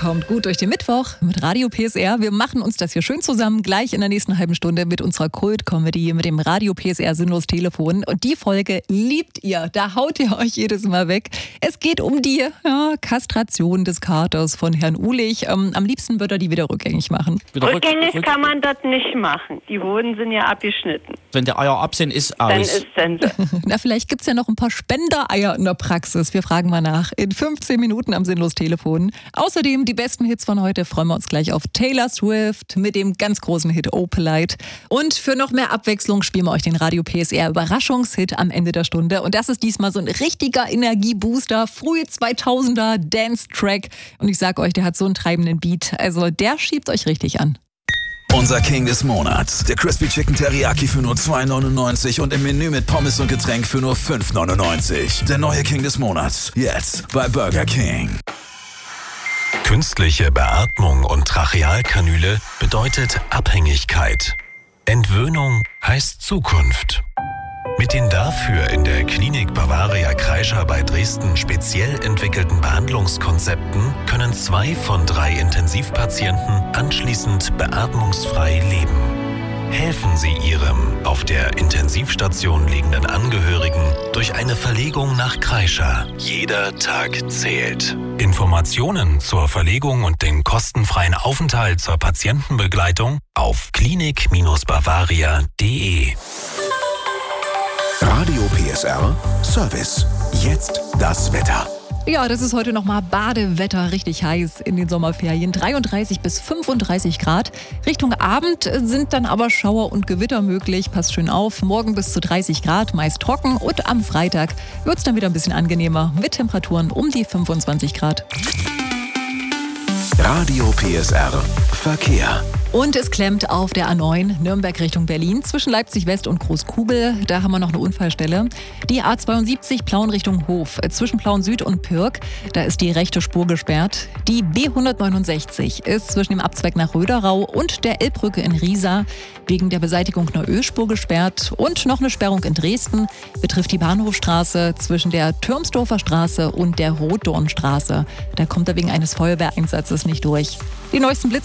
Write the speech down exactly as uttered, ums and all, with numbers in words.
kommt gut durch den Mittwoch mit Radio P S R. Wir machen uns das hier schön zusammen, gleich in der nächsten halben Stunde mit unserer Kult-Comedy, mit dem Radio P S R Sinnlos Telefon. Und die Folge liebt ihr, da haut ihr euch jedes Mal weg. Es geht um die ja, Kastration des Katers von Herrn Uhlich. Ähm, am liebsten würde er die wieder rückgängig machen. Wieder Rückgängig rück, kann man das nicht machen. Die Hoden sind ja abgeschnitten. Wenn der Eier ab sind, ist aus. Dann ist Sense. Na, vielleicht gibt es ja noch ein paar Spendereier in der Praxis. Wir fragen mal nach in fünfzehn Minuten am Sinnlos Telefon. Außerdem die besten Hits von heute freuen wir uns gleich auf Taylor Swift mit dem ganz großen Hit Oh Polite. Und für noch mehr Abwechslung spielen wir euch den Radio P S R Überraschungshit am Ende der Stunde. Und das ist diesmal so ein richtiger Energiebooster, frühe zweitausender Dance-Track. Und ich sag euch, der hat so einen treibenden Beat. Also der schiebt euch richtig an. Unser King des Monats. Der Crispy Chicken Teriyaki für nur zwei neunundneunzig und im Menü mit Pommes und Getränk für nur fünf neunundneunzig. Der neue King des Monats. Jetzt bei Burger King. Künstliche Beatmung und Trachealkanüle bedeutet Abhängigkeit. Entwöhnung heißt Zukunft. Mit den dafür in der Klinik Bavaria Kreischer bei Dresden speziell entwickelten Behandlungskonzepten können zwei von drei Intensivpatienten anschließend beatmungsfrei leben. Helfen Sie Ihrem auf der Intensivstation liegenden Angehörigen durch eine Verlegung nach Kreischer. Jeder Tag zählt. Informationen zur Verlegung und den kostenfreien Aufenthalt zur Patientenbegleitung auf klinik Bavaria punkt de. Radio P S R Service. Jetzt das Wetter. Ja, das ist heute nochmal Badewetter, richtig heiß in den Sommerferien. dreiunddreißig bis fünfunddreißig Grad. Richtung Abend sind dann aber Schauer und Gewitter möglich. Passt schön auf. Morgen bis zu dreißig Grad, meist trocken. Und am Freitag wird es dann wieder ein bisschen angenehmer mit Temperaturen um die fünfundzwanzig Grad. Radio P S R Verkehr. Und es klemmt auf der A neun Nürnberg Richtung Berlin zwischen Leipzig West und Großkugel. Da haben wir noch eine Unfallstelle. Die A zweiundsiebzig Plauen Richtung Hof zwischen Plauen Süd und Pirk. Da ist die rechte Spur gesperrt. Die B hundertneunundsechzig ist zwischen dem Abzweig nach Röderau und der Elbbrücke in Riesa wegen der Beseitigung einer Ölspur gesperrt. Und noch eine Sperrung in Dresden betrifft die Bahnhofstraße zwischen der Türmsdorfer Straße und der Rotdornstraße. Da kommt er wegen eines Feuerwehreinsatzes nicht durch. Die neuesten Blitz